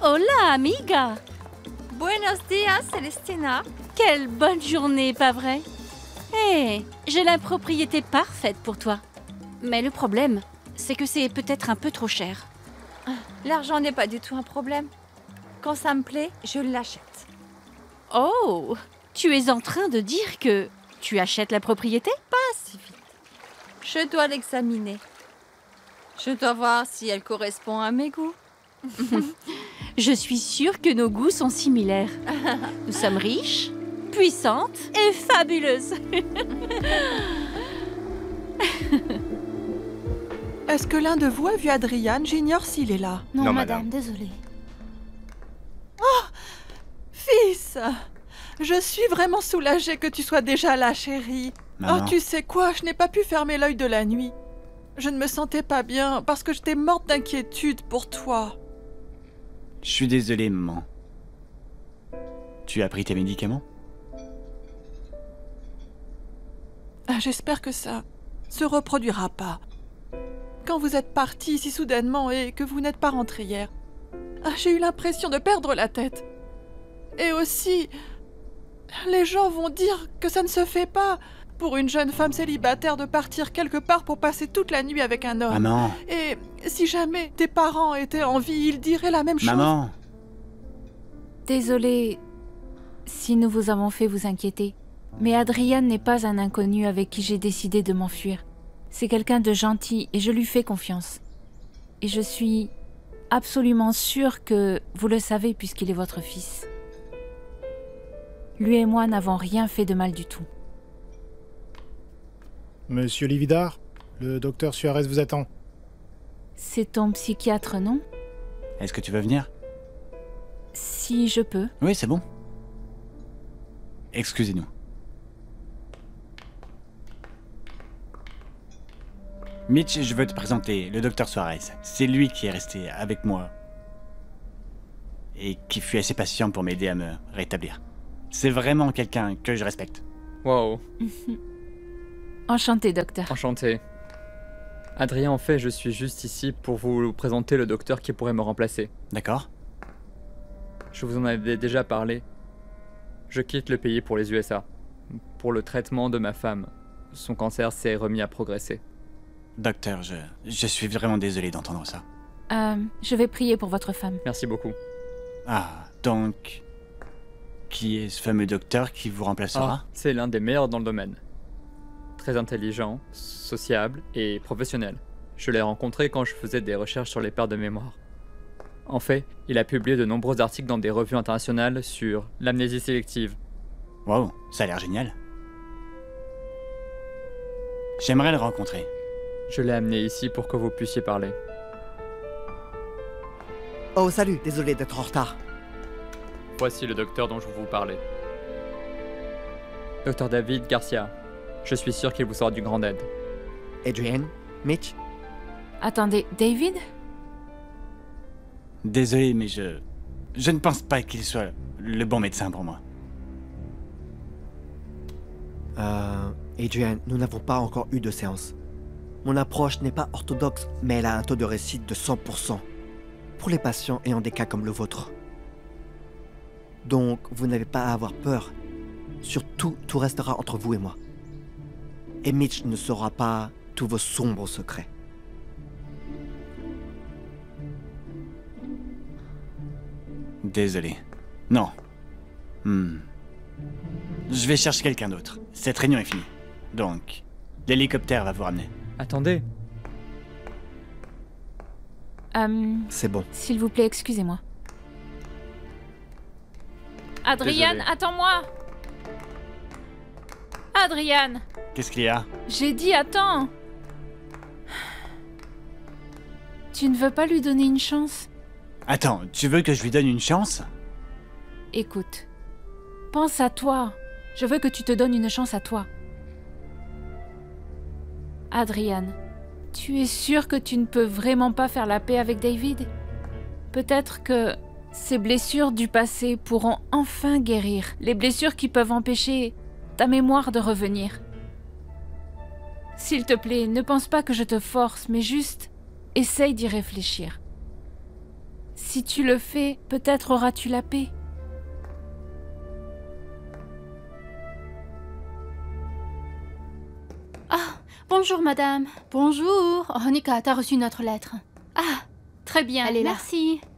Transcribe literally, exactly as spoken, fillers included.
Hola, amiga! Buenos días, Celestina. Quelle bonne journée, pas vrai? Hé, hey, j'ai la propriété parfaite pour toi. Mais le problème, c'est que c'est peut-être un peu trop cher. L'argent n'est pas du tout un problème. Quand ça me plaît, je l'achète. Oh! Tu es en train de dire que tu achètes la propriété? Pas si vite. Je dois l'examiner. Je dois voir si elle correspond à mes goûts. Je suis sûre que nos goûts sont similaires. Nous sommes riches, puissantes et fabuleuses. Est-ce que l'un de vous a vu Adrian? J'ignore s'il est là. Non, Non, madame, madame. désolée. Oh, fils! Je suis vraiment soulagée que tu sois déjà là, chérie. Maman. Oh, tu sais quoi? Je n'ai pas pu fermer l'œil de la nuit. Je ne me sentais pas bien parce que j'étais morte d'inquiétude pour toi. Je suis désolé, maman. Tu as pris tes médicaments? Ah, j'espère que ça se reproduira pas. Quand vous êtes parti si soudainement et que vous n'êtes pas rentré hier, ah, j'ai eu l'impression de perdre la tête. Et aussi, les gens vont dire que ça ne se fait pas pour une jeune femme célibataire de partir quelque part pour passer toute la nuit avec un homme. Maman! Et si jamais tes parents étaient en vie, ils diraient la même chose. Maman! Désolée si nous vous avons fait vous inquiéter, mais Adrian n'est pas un inconnu avec qui j'ai décidé de m'enfuir. C'est quelqu'un de gentil et je lui fais confiance. Et je suis absolument sûre que vous le savez puisqu'il est votre fils. Lui et moi n'avons rien fait de mal du tout. Monsieur Lividar, le docteur Suarez vous attend. C'est ton psychiatre, non? Est-ce que tu veux venir? Si je peux. Oui, c'est bon. Excusez-nous. Mitch, je veux te présenter le docteur Suarez. C'est lui qui est resté avec moi et qui fut assez patient pour m'aider à me rétablir. C'est vraiment quelqu'un que je respecte. Wow, Enchanté, docteur. enchanté. Adrien, en fait, je suis juste ici pour vous présenter le docteur qui pourrait me remplacer. D'accord? Je vous en avais déjà parlé. Je quitte le pays pour les U S A. Pour le traitement de ma femme. Son cancer s'est remis à progresser. Docteur, je, je suis vraiment désolé d'entendre ça. Euh, je vais prier pour votre femme. Merci beaucoup. Ah, donc... Qui est ce fameux docteur qui vous remplacera? Ah, c'est l'un des meilleurs dans le domaine. Très intelligent, sociable et professionnel. Je l'ai rencontré quand je faisais des recherches sur les pertes de mémoire. En fait, il a publié de nombreux articles dans des revues internationales sur l'amnésie sélective. Wow, ça a l'air génial. J'aimerais le rencontrer. Je l'ai amené ici pour que vous puissiez parler. Oh, salut, désolé d'être en retard. Voici le docteur dont je vous parlais. Docteur David Garcia. Je suis sûr qu'il vous sera d'une grande aide. Adrian, Mitch, Attendez, David? Désolé, mais je... Je ne pense pas qu'il soit le bon médecin pour moi. euh, Adrian, nous n'avons pas encore eu de séance. Mon approche n'est pas orthodoxe, mais elle a un taux de réussite de cent pour cent. Pour les patients ayant des cas comme le vôtre. Donc, vous n'avez pas à avoir peur. Surtout, tout restera entre vous et moi. Et Mitch ne saura pas tous vos sombres secrets. Désolé. Non. Hmm. Je vais chercher quelqu'un d'autre. Cette réunion est finie. Donc, l'hélicoptère va vous ramener. Attendez, Euh, C'est bon. S'il vous plaît, excusez-moi. Adrian, Désolé. attends-moi! Adrian, Qu'est-ce qu'il y a? j'ai dit attends! Tu ne veux pas lui donner une chance? Attends, tu veux que je lui donne une chance? Écoute, pense à toi. Je veux que tu te donnes une chance à toi. Adrian, tu es sûr que tu ne peux vraiment pas faire la paix avec David? Peut-être que ces blessures du passé pourront enfin guérir. Les blessures qui peuvent empêcher ta mémoire de revenir. S'il te plaît, ne pense pas que je te force, mais juste essaye d'y réfléchir. Si tu le fais, peut-être auras-tu la paix. Ah, bonjour madame. Bonjour. Oh, Nika, t'as reçu notre lettre. Ah, très bien. Elle est là. Merci.